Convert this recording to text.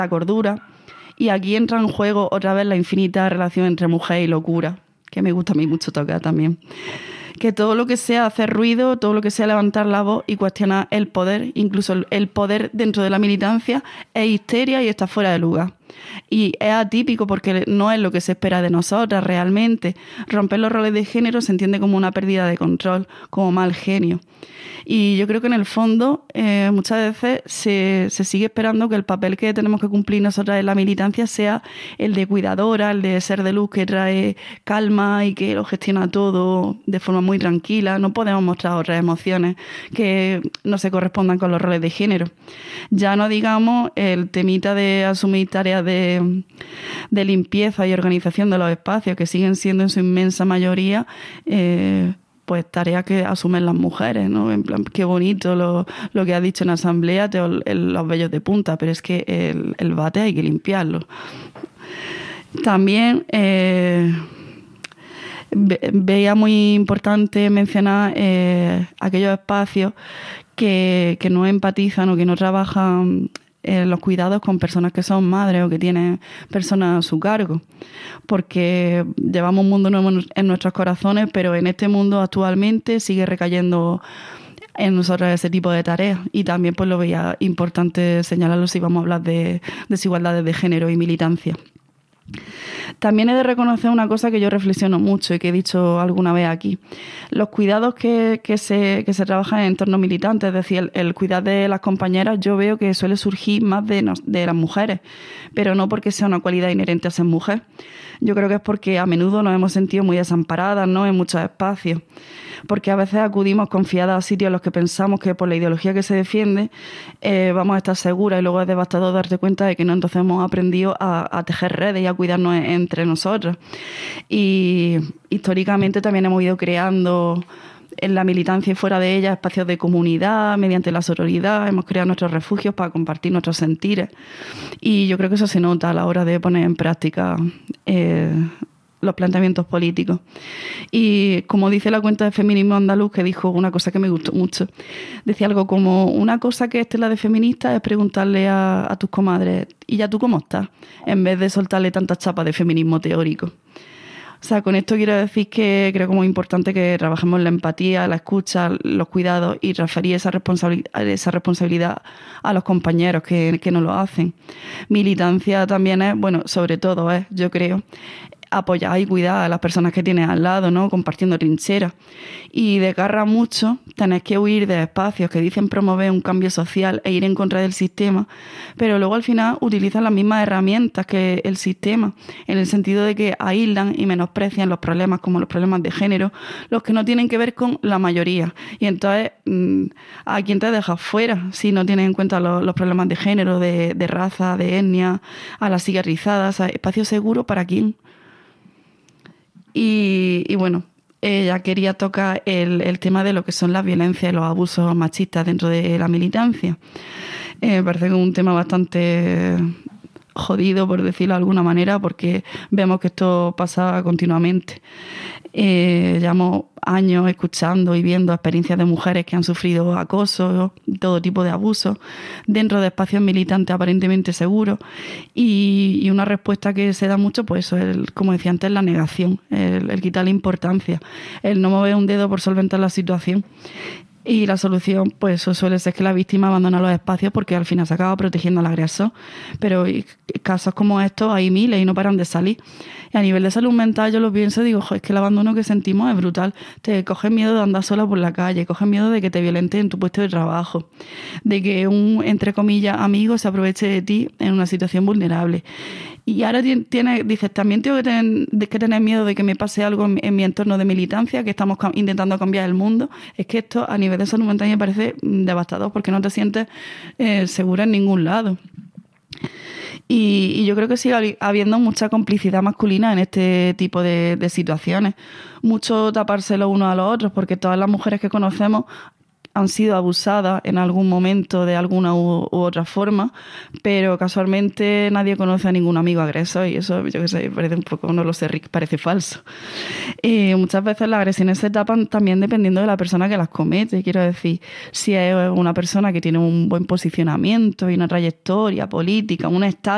la cordura. Y aquí entra en juego otra vez la infinita relación entre mujer y locura, que me gusta a mí mucho tocar también. Que todo lo que sea hacer ruido, todo lo que sea levantar la voz y cuestionar el poder, incluso el poder dentro de la militancia, es histeria y está fuera de lugar. Y es atípico porque no es lo que se espera de nosotras realmente. Romper los roles de género se entiende como una pérdida de control, como mal genio. Y yo creo que en el fondo muchas veces se sigue esperando que el papel que tenemos que cumplir nosotras en la militancia sea el de cuidadora, el de ser de luz que trae calma y que lo gestiona todo de forma muy tranquila. No podemos mostrar otras emociones que no se correspondan con los roles de género. Ya no digamos el temita de asumir tareas de limpieza y organización de los espacios, que siguen siendo en su inmensa mayoría pues tareas que asumen las mujeres, ¿no? En plan, qué bonito lo que has dicho en asamblea, los vellos de punta, pero es que el bate hay que limpiarlo. También veía muy importante mencionar aquellos espacios que no empatizan o que no trabajan los cuidados con personas que son madres o que tienen personas a su cargo, porque llevamos un mundo nuevo en nuestros corazones, pero en este mundo actualmente sigue recayendo en nosotros ese tipo de tareas, y también pues lo veía importante señalarlo si vamos a hablar de desigualdades de género y militancia. También he de reconocer una cosa que yo reflexiono mucho y que he dicho alguna vez aquí. Los cuidados que se trabajan en entornos militantes, es decir, el cuidar de las compañeras, yo veo que suele surgir más de las mujeres, pero no porque sea una cualidad inherente a ser mujer. Yo creo que es porque a menudo nos hemos sentido muy desamparadas, ¿no?, en muchos espacios, porque a veces acudimos confiadas a sitios en los que pensamos que por la ideología que se defiende vamos a estar seguras, y luego es devastador darte cuenta de que no, entonces hemos aprendido a tejer redes y a cuidarnos entre nosotras. Y históricamente también hemos ido creando en la militancia y fuera de ella espacios de comunidad mediante la sororidad. Hemos creado nuestros refugios para compartir nuestros sentires, y yo creo que eso se nota a la hora de poner en práctica los planteamientos políticos. Y como dice la cuenta de Feminismo Andaluz, que dijo una cosa que me gustó mucho, decía algo como: una cosa que es la de feminista es preguntarle a tus comadres ¿y ya tú cómo estás?, en vez de soltarle tantas chapas de feminismo teórico. O sea, con esto quiero decir que creo que es muy importante que trabajemos la empatía, la escucha, los cuidados, y referir esa responsabilidad a los compañeros que nos lo hacen. Militancia también es, bueno, sobre todo es, yo creo, apoyar y cuidar a las personas que tienes al lado, ¿no?, compartiendo trincheras. Y desgarra mucho tener que huir de espacios que dicen promover un cambio social e ir en contra del sistema, pero luego al final utilizan las mismas herramientas que el sistema, en el sentido de que aíslan y menosprecian los problemas, como los problemas de género, los que no tienen que ver con la mayoría. Y entonces, ¿a quién te dejas fuera si no tienes en cuenta los problemas de género, de raza, de etnia, a las cigarrizadas? O sea, ¿espacio seguro para quién? Y bueno, ya quería tocar el tema de lo que son las violencias y los abusos machistas dentro de la militancia. Me parece que es un tema bastante jodido, por decirlo de alguna manera, porque vemos que esto pasa continuamente. Llevamos años escuchando y viendo experiencias de mujeres que han sufrido acoso, todo tipo de abusos, dentro de espacios militantes aparentemente seguros, y una respuesta que se da mucho, pues eso, como decía antes, la negación, el quitarle importancia, el no mover un dedo por solventar la situación. Y la solución, pues eso suele ser que la víctima abandona los espacios, porque al final se acaba protegiendo al agresor. Pero casos como estos hay miles y no paran de salir. Y a nivel de salud mental yo lo pienso y digo, es que el abandono que sentimos es brutal. Te coges miedo de andar sola por la calle, coges miedo de que te violenten en tu puesto de trabajo, de que un, entre comillas, amigo se aproveche de ti en una situación vulnerable. Y ahora dices, también tengo que tener miedo de que me pase algo en mi entorno de militancia, que estamos intentando cambiar el mundo. Es que esto a nivel de salud mental me parece devastador, porque no te sientes segura en ningún lado. Y yo creo que sigue habiendo mucha complicidad masculina en este tipo de situaciones. Mucho taparse los unos a los otros, porque todas las mujeres que conocemos han sido abusadas en algún momento de alguna u otra forma, pero casualmente nadie conoce a ningún amigo agresor, y eso, yo qué sé, parece un poco, no lo sé, parece falso. Muchas veces las agresiones se tapan también dependiendo de la persona que las comete. Quiero decir, si es una persona que tiene un buen posicionamiento y una trayectoria política, un estatus,